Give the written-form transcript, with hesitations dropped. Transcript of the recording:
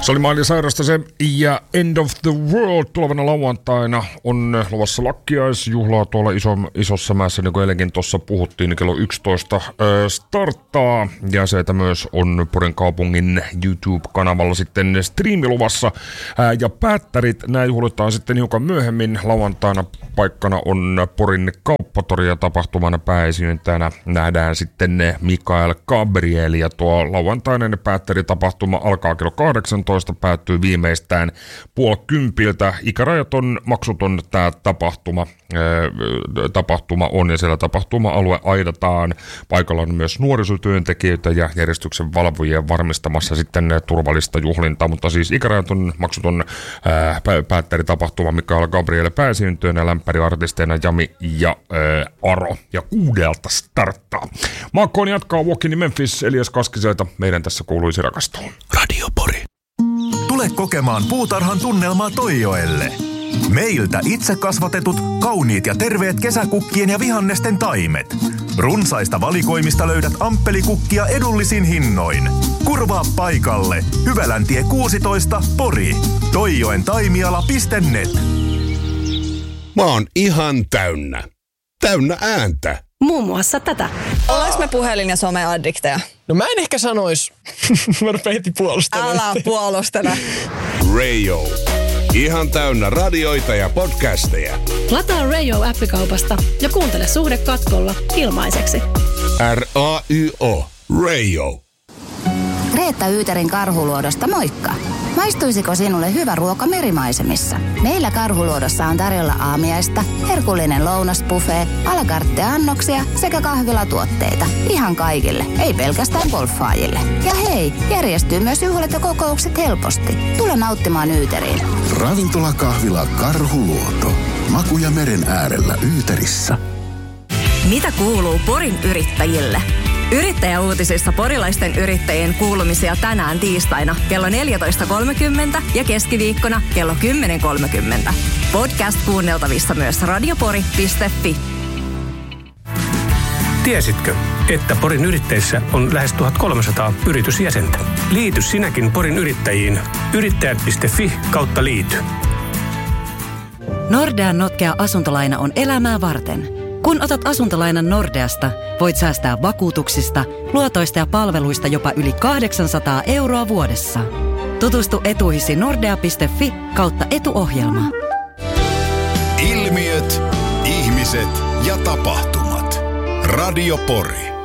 Se oli Miley Cyrus se ja End of the World tulevana lauantaina on luvassa lakkiaisjuhlaa tuolla isossa mäessä, niin kuin eilenkin tuossa puhuttiin, niin kello 11 starttaa. Ja se myös on Porin kaupungin YouTube-kanavalla sitten striimiluvassa. Ja päättärit, nämä juhlitaan sitten hiukan myöhemmin. Lauantaina paikkana on Porin kauppatori ja tapahtumana pääesiintyjänä nähdään sitten Mikael Gabriel. Ja tuo lauantainen päättäritapahtuma alkaa kello 18. Päättyy viimeistään 9:30. Ikärajat on maksuton tämä tapahtuma on ja siellä tapahtuma-alue aidataan. Paikalla on myös nuorisotyöntekijöitä ja järjestyksen valvojia varmistamassa sitten turvallista juhlintaa, mutta siis ikärajat on maksuton päättäritapahtuma Mikael Gabriel pääesiintyjänä, lämpäriartisteina Jami ja Aro. Ja 6 starttaa. Maakkoon jatkaa Walkin in Memphis, Elias Kaskiselta. Meidän tässä kuuluisi rakastuun. Radio Pori. Tule kokemaan puutarhan tunnelmaa Toijoelle. Meiltä itse kasvatetut, kauniit ja terveet kesäkukkien ja vihannesten taimet. Runsaista valikoimista löydät amppelikukkia edullisin hinnoin. Kurvaa paikalle. Hyväläntie 16, Pori. toijoentaimiala.net. Mä oon ihan täynnä. Täynnä ääntä. Muun muassa tätä. Ollaanko me puhelin- ja some-addikteja? No mä en ehkä sanois. Mä rupean heti puolustelemaan. Älä puolustele. Radio. Ihan täynnä radioita ja podcasteja. Lataa Radio-appikaupasta ja kuuntele Suhde katkolla ilmaiseksi. RAYO. Radio. Reetta Yyterin Karhuluodosta moikka! Maistuisiko sinulle hyvä ruoka merimaisemissa? Meillä Karhuluodossa on tarjolla aamiaista, herkullinen lounasbuffet, à la carte annoksia sekä kahvilatuotteita. Ihan kaikille, ei pelkästään golfaajille. Ja hei, järjestyy myös juhlat ja kokoukset helposti. Tule nauttimaan Yyteriin. Ravintolakahvila Karhuluoto. Makuja meren äärellä Yyterissä. Mitä kuuluu Porin yrittäjille? Yrittäjäuutisissa porilaisten yrittäjien kuulumisia tänään tiistaina kello 14.30 ja keskiviikkona kello 10.30. Podcast kuunneltavissa myös radiopori.fi. Tiesitkö, että Porin yrittäjissä on lähes 1300 yritysjäsentä? Liity sinäkin Porin yrittäjiin. Yrittäjät.fi/liity. Nordean notkea asuntolaina on elämää varten. Kun otat asuntolainan Nordeasta, voit säästää vakuutuksista, luotoista ja palveluista jopa yli 800 € vuodessa. Tutustu etuihisi nordea.fi/etuohjelma. Ilmiöt, ihmiset ja tapahtumat. Radio Pori.